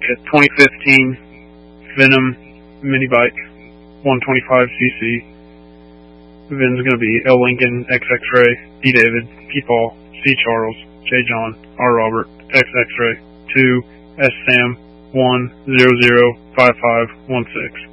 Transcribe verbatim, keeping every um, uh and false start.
a twenty fifteen Venom mini bike, one twenty-five c c. Vin's going to be L. Lincoln, X X-Ray, D. David, P. Paul, C. Charles, J. John, R. Robert, X X-Ray, two, S. Sam, one, zero zero, five five one six.